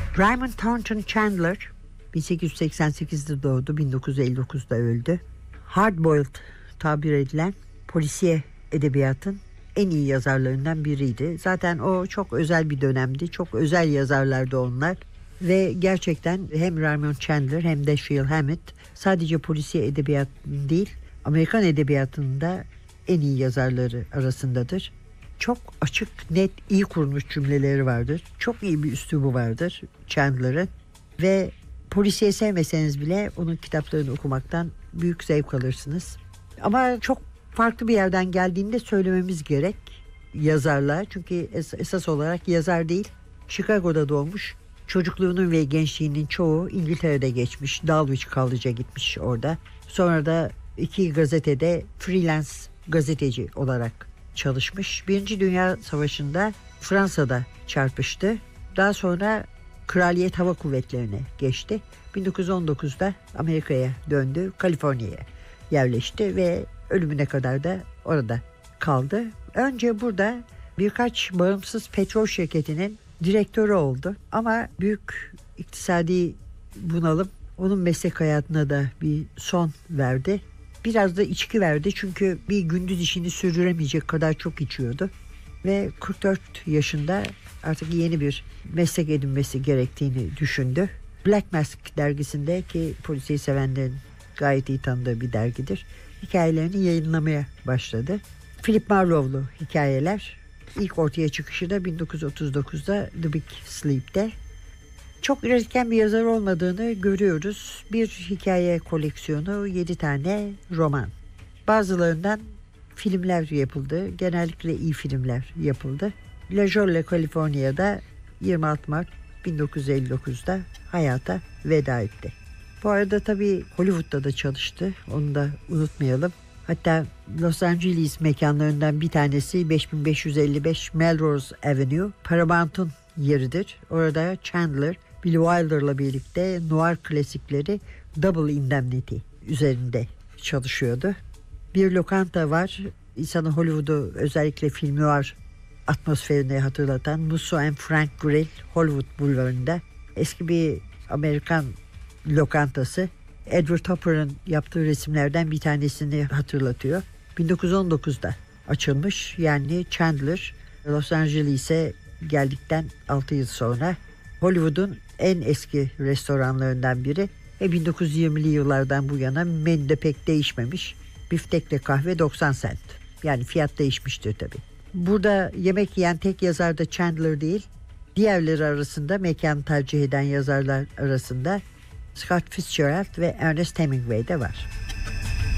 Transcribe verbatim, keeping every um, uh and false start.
Raymond Thornton Chandler bin sekiz yüz seksen sekizde doğdu, bin dokuz yüz elli dokuzda öldü. Hard-boiled tabir edilen polisiye edebiyatın en iyi yazarlarından biriydi. Zaten o çok özel bir dönemdi. Çok özel yazarlardı onlar. Ve gerçekten hem Raymond Chandler hem Dashiell Hammett sadece polisiye edebiyat değil, Amerikan edebiyatında en iyi yazarları arasındadır. Çok açık, net, iyi kurulmuş cümleleri vardır. Çok iyi bir üslubu vardır Chandler'ın. Ve polisiye sevmeseniz bile onun kitaplarını okumaktan büyük zevk alırsınız. Ama çok farklı bir yerden geldiğinde söylememiz gerek yazarlar. Çünkü es- esas olarak yazar değil, Chicago'da doğmuş. Çocukluğunun ve gençliğinin çoğu İngiltere'de geçmiş. Dulwich College'a gitmiş orada. Sonra da iki gazetede freelance gazeteci olarak çalışmış. Birinci Dünya Savaşı'nda Fransa'da çarpıştı. Daha sonra Kraliyet Hava Kuvvetleri'ne geçti. bin dokuz yüz on dokuzda Amerika'ya döndü. Kaliforniya'ya yerleşti ve ölümüne kadar da orada kaldı. Önce burada birkaç bağımsız petrol şirketinin direktörü oldu. Ama büyük iktisadi bunalım onun meslek hayatına da bir son verdi. Biraz da içki verdi çünkü bir gündüz işini sürdüremeyecek kadar çok içiyordu. Ve kırk dört yaşında artık yeni bir meslek edinmesi gerektiğini düşündü. Black Mask dergisinde, ki polisiyi sevenlerin gayet iyi tanıdığı bir dergidir, hikayelerini yayınlamaya başladı. Philip Marlowe'lu hikayeler. İlk ortaya çıkışı da bin dokuz yüz otuz dokuzda The Big Sleep'te. Çok üretken bir yazar olmadığını görüyoruz. Bir hikaye koleksiyonu, yedi tane roman. Bazılarından filmler yapıldı. Genellikle iyi filmler yapıldı. La Jolla California'da yirmi altı Mart bin dokuz yüz elli dokuzda hayata veda etti. Bu arada tabii Hollywood'da da çalıştı. Onu da unutmayalım. Hatta Los Angeles mekanlarından bir tanesi beş bin beş yüz elli beş Melrose Avenue, Paramount'un yeridir. Orada Chandler, Billy Wilder'la birlikte noir klasikleri Double Indemnity üzerinde çalışıyordu. Bir lokanta var. İnsanı Hollywood'u, özellikle film noir atmosferini hatırlatan Musso and Frank Grill, Hollywood Bulvarı'nda. Eski bir Amerikan lokantası. Edward Hopper'ın yaptığı resimlerden bir tanesini hatırlatıyor. bin dokuz yüz on dokuzda açılmış. Yani Chandler Los Angeles'e geldikten altı yıl sonra Hollywood'un en eski restoranlarından biri. Ve bin dokuz yüz yirmili yıllardan bu yana menüde pek değişmemiş. Biftekle kahve doksan sent. Yani fiyat değişmiştir tabii. Burada yemek yiyen tek yazar da Chandler değil. Diğerleri arasında, mekan tercih eden yazarlar arasında Scott Fitzgerald ve Ernest Hemingway de var.